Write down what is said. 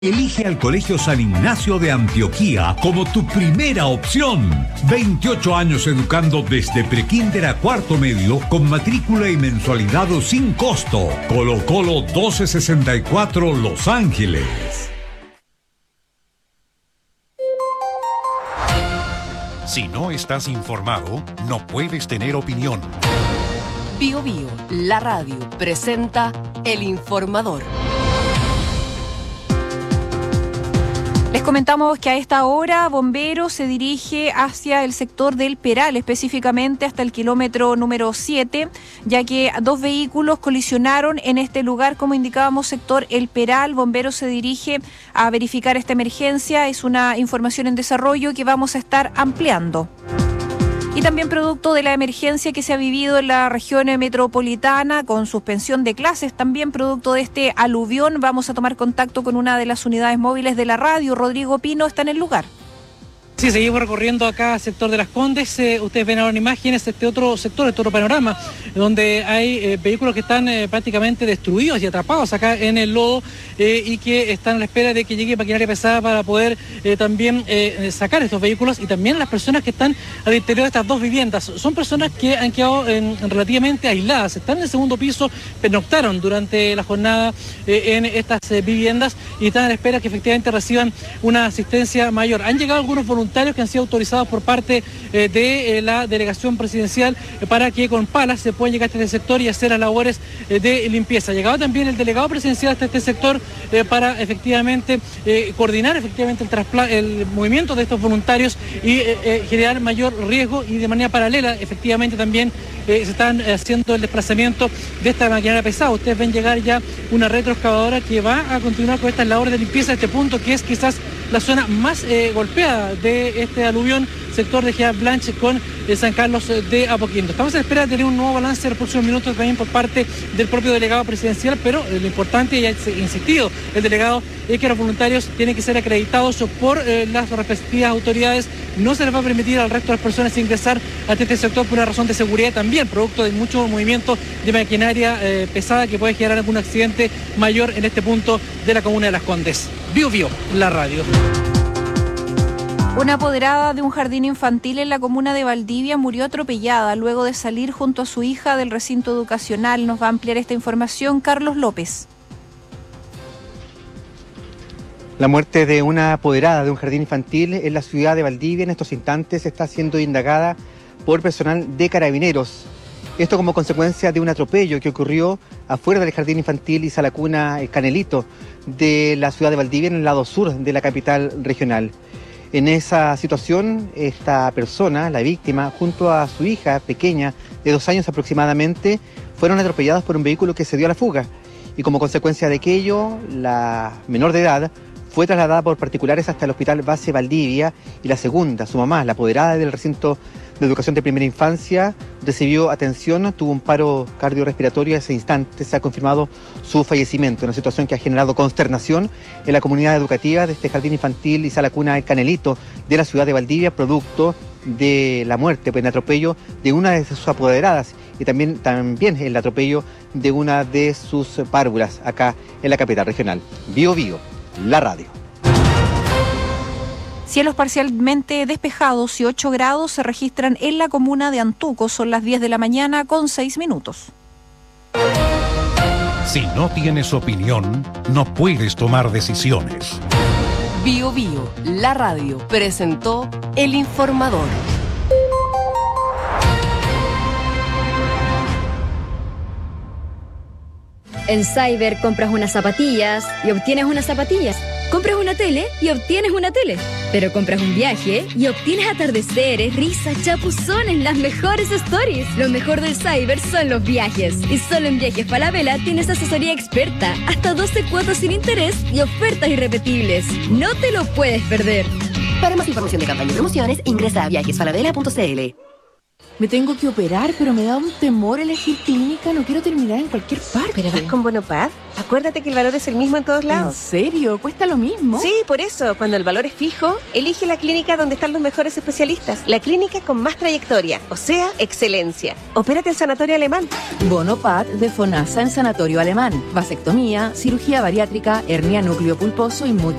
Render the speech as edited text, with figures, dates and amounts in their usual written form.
Elige al Colegio San Ignacio de Antioquía como tu primera opción. 28 años educando desde prekinder a cuarto medio con matrícula y mensualidad sin costo. Colo Colo 1264 Los Ángeles. Si no estás informado, no puedes tener opinión. Bío Bío, la radio, presenta El Informador. Les comentamos que a esta hora Bomberos se dirige hacia el sector del Peral, específicamente hasta el kilómetro número 7, ya que dos vehículos colisionaron en este lugar, como indicábamos, sector El Peral. Bomberos se dirige a verificar esta emergencia. Es una información en desarrollo que vamos a estar ampliando. Y también producto de la emergencia que se ha vivido en la región metropolitana con suspensión de clases, también producto de este aluvión, vamos a tomar contacto con una de las unidades móviles de la radio. Rodrigo Pino está en el lugar. Sí, seguimos recorriendo acá sector de Las Condes. Ustedes ven ahora en imágenes este otro sector, este otro panorama, donde hay vehículos que están prácticamente destruidos y atrapados acá en el lodo y que están a la espera de que llegue maquinaria pesada para poder también sacar estos vehículos, y también las personas que están al interior de estas dos viviendas. Son personas que han quedado relativamente aisladas, están en el segundo piso, pernoctaron durante la jornada en estas viviendas y están a la espera que efectivamente reciban una asistencia mayor. Han llegado algunos voluntarios que han sido autorizados por parte de la delegación presidencial para que con palas se puedan llegar hasta este sector y hacer las labores de limpieza. Ha llegado también el delegado presidencial hasta este sector para efectivamente coordinar efectivamente el movimiento de estos voluntarios y generar mayor riesgo, y de manera paralela efectivamente también se están haciendo el desplazamiento de esta maquinaria pesada. Ustedes ven llegar ya una retroexcavadora que va a continuar con estas labores de limpieza de este punto, que es quizás la zona más golpeada de este aluvión, sector de General Blanche con San Carlos de Apoquindo. Estamos a la espera de tener un nuevo balance en los próximos minutos también por parte del propio delegado presidencial, pero lo importante, y ha insistido el delegado, es que los voluntarios tienen que ser acreditados por las respectivas autoridades. No se les va a permitir al resto de las personas ingresar a este sector por una razón de seguridad, también producto de mucho movimiento de maquinaria pesada que puede generar algún accidente mayor en este punto de la comuna de Las Condes. Bío Bío, la radio. Una apoderada de un jardín infantil en la comuna de Valdivia murió atropellada luego de salir junto a su hija del recinto educacional. Nos va a ampliar esta información Carlos López. La muerte de una apoderada de un jardín infantil en la ciudad de Valdivia en estos instantes está siendo indagada por personal de Carabineros. Esto como consecuencia de un atropello que ocurrió afuera del jardín infantil Izalacuna El Canelito de la ciudad de Valdivia, en el lado sur de la capital regional. En esa situación, esta persona, la víctima, junto a su hija pequeña de 2 años aproximadamente, fueron atropellados por un vehículo que se dio a la fuga. Y como consecuencia de aquello, la menor de edad fue trasladada por particulares hasta el Hospital Base Valdivia, y la segunda, su mamá, la apoderada del recinto de educación de primera infancia, recibió atención, tuvo un paro cardiorrespiratorio. En ese instante se ha confirmado su fallecimiento, una situación que ha generado consternación en la comunidad educativa de este jardín infantil Izalacuna El Canelito de la ciudad de Valdivia, producto de la muerte en atropello de una de sus apoderadas, y también el atropello de una de sus párvulas acá en la capital regional. Bío Bío, la radio. Cielos parcialmente despejados y 8 grados se registran en la comuna de Antuco. Son las 10 de la mañana con 6 minutos. Si no tienes opinión, no puedes tomar decisiones. Bío Bío, la radio, presentó El Informador. En Cyber compras unas zapatillas y obtienes unas zapatillas. Compras una tele y obtienes una tele. Pero compras un viaje y obtienes atardeceres, risas, chapuzones, las mejores stories. Lo mejor del Cyber son los viajes. Y solo en Viajes Falabella tienes asesoría experta, hasta 12 cuotas sin interés y ofertas irrepetibles. No te lo puedes perder. Para más información de campaña y promociones, ingresa a viajesfalabella.cl. Me tengo que operar, pero me da un temor elegir clínica. No quiero terminar en cualquier parte. ¿Pero vas con Bonopad? Acuérdate que el valor es el mismo en todos lados. ¿En serio? ¿Cuesta lo mismo? Sí, por eso, cuando el valor es fijo, elige la clínica donde están los mejores especialistas. La clínica con más trayectoria, o sea, excelencia. Opérate en Sanatorio Alemán. Bonopad de FONASA en Sanatorio Alemán. Vasectomía, cirugía bariátrica, hernia núcleo pulposo y mucho